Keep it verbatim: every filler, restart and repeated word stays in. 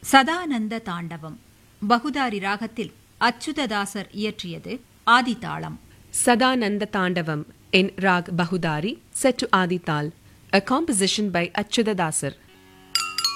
சதானந்த தாண்டவம் பகுதாரி ராகத்தில் அச்சுததாசர் இயற்றியது. ஆதிதாளம். Sadananda Tandavam in Rag Bahudari set to Adi Tal, a composition by Achyuta Dasar.